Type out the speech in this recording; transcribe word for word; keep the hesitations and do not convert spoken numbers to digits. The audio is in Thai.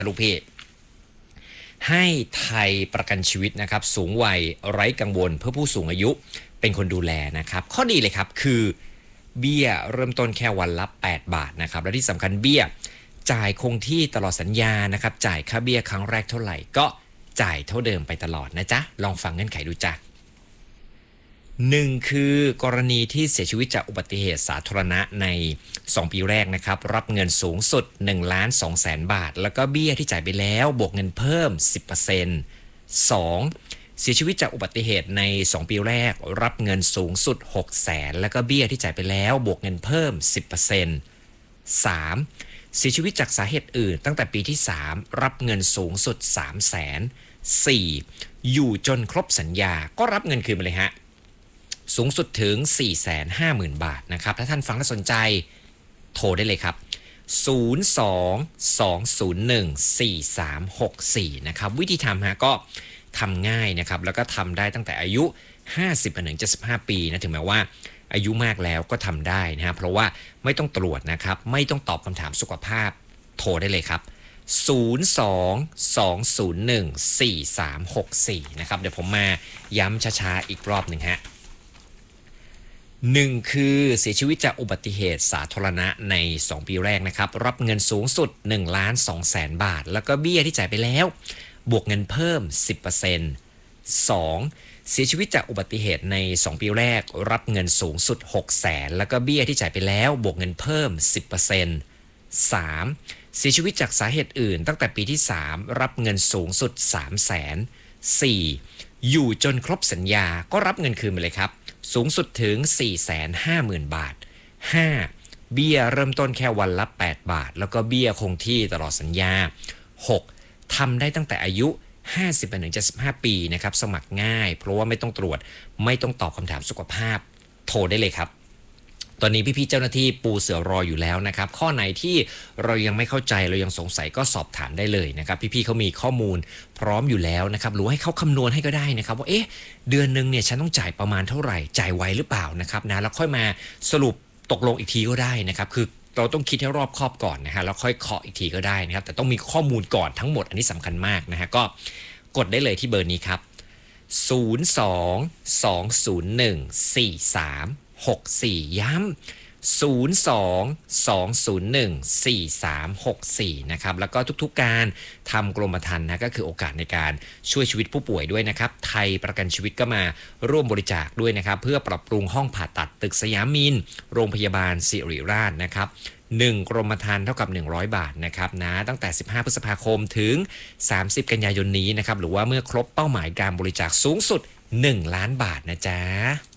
ลูกพี่ให้ไทยประกันชีวิตนะครับสูงวัยไร้กังวลเพื่อผู้สูงอายุเป็นคนดูแลนะครับข้อดีเลยครับคือเบี้ยเริ่มต้นแค่วันละแปดบาทนะครับและที่สำคัญเบี้ยจ่ายคงที่ตลอดสัญญานะครับจ่ายค่าเบี้ยครั้งแรกเท่าไหร่ก็จ่ายเท่าเดิมไปตลอดนะจ๊ะลองฟังเงื่อนไขดูจ้ะหนึ่งคือกรณีที่เสียชีวิตจากอุบัติเหตุสาธารณะในสองปีแรกนะครับรับเงินสูงสุดหนึ่งล้านสองแสนบาทแล้วก็เบี้ยที่จ่ายไปแล้วบวกเงินเพิ่ม สิบเปอร์เซ็นต์ สองเสียชีวิตจากอุบัติเหตุในสองปีแรกรับเงินสูงสุดหกแสนแล้วก็เบี้ยที่จ่ายไปแล้วบวกเงินเพิ่ม สิบเปอร์เซ็นต์ สามเสียชีวิตจากสาเหตุอื่นตั้งแต่ปีที่สามรับเงินสูงสุดสามแสน สี่อยู่จนครบสัญญาก็รับเงินคืนมาเลยฮะสูงสุดถึง สี่แสนห้าหมื่น บาทนะครับถ้าท่านฟังและสนใจโทรได้เลยครับศูนย์ สอง สอง ศูนย์ หนึ่ง สี่ สาม หก สี่นะครับวิธีทำฮะก็ทำง่ายนะครับแล้วก็ทำได้ตั้งแต่อายุห้าสิบถึงเจ็ดสิบห้าปีนะถึงแม้ว่าอายุมากแล้วก็ทำได้นะฮะเพราะว่าไม่ต้องตรวจนะครับไม่ต้องตอบคำถามสุขภาพโทรได้เลยครับศูนย์ สอง สอง ศูนย์ หนึ่ง สี่ สาม หก สี่นะครับเดี๋ยวผมมาย้ำช้าๆอีกรอบหนึ่งฮะหนึ่งคือเสียชีวิตจากอุบัติเหตุสาธารณะในสองปีแรกนะครับรับเงินสูงสุดหนึ่งล้านสองแสนบาทแล้วก็เบี้ยที่จ่ายไปแล้วบวกเงินเพิ่ม สิบเปอร์เซ็นต์ สองเสียชีวิตจากอุบัติเหตุในสองปีแรกรับเงินสูงสุดหกแสนแล้วก็เบี้ยที่จ่ายไปแล้วบวกเงินเพิ่ม สิบเปอร์เซ็นต์ สามเสียชีวิตจากสาเหตุอื่นตั้งแต่ปีที่สามรับเงินสูงสุดสามแสน สี่อยู่จนครบสัญญาก็รับเงินคืนไปเลยครับสูงสุดถึง สี่แสนห้าหมื่น บาท ห้าเบี้ยเริ่มต้นแค่วันละแปดบาทแล้วก็เบี้ยคงที่ตลอดสัญญา หกทำได้ตั้งแต่อายุห้าสิบถึงเจ็ดสิบห้าปีนะครับสมัครง่ายเพราะว่าไม่ต้องตรวจไม่ต้องตอบคำถามสุขภาพโทรได้เลยครับตอนนี้พี่ๆเจ้าหน้าที่ปูเสือรออยู่แล้วนะครับข้อไหนที่เรายังไม่เข้าใจเรายังสงสัยก็สอบถามได้เลยนะครับพี่ๆเขามีข้อมูลพร้อมอยู่แล้วนะครับหรือให้เขาคำนวณให้ก็ได้นะครับว่าเอ๊ะเดือนนึงเนี่ยฉันต้องจ่ายประมาณเท่าไหร่จ่ายไวหรือเปล่านะครับนะแล้วค่อยมาสรุปตกลงอีกทีก็ได้นะครับคือเราต้องคิดให้รอบคอบก่อนนะฮะแล้วค่อยเคาะอีกทีก็ได้นะครับแต่ต้องมีข้อมูลก่อนทั้งหมดอันนี้สำคัญมากนะฮะก็กดได้เลยที่เบอร์นี้ครับศูนย์ สอง สอง ศูนย์ หนึ่ง สี่ สาม หก สี่ย้ำศูนย์ สอง สอง ศูนย์ หนึ่ง สี่ สาม หก สี่นะครับแล้วก็ทุกๆการทำกรมธรรม์นะก็คือโอกาสในการช่วยชีวิตผู้ป่วยด้วยนะครับไทยประกันชีวิตก็มาร่วมบริจาคด้วยนะครับเพื่อปรับปรุงห้องผ่าตัดตึกสยามมินโรงพยาบาลศิริราชนะครับหนึ่งกรมธรรม์เท่ากับหนึ่งร้อยบาทนะครับนะตั้งแต่สิบห้าพฤษภาคมถึงสามสิบกันยายนนี้นะครับหรือว่าเมื่อครบเป้าหมายการบริจาคสูงสุดหนึ่งล้านบาทนะจ๊ะ